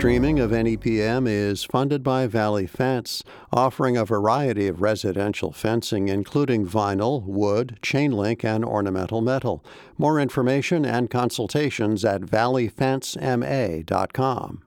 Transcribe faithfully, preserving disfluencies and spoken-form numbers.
streaming of N E P M is funded by Valley Fence, offering a variety of residential fencing, including vinyl, wood, chain link, and ornamental metal. More information and consultations at valley fence m a dot com.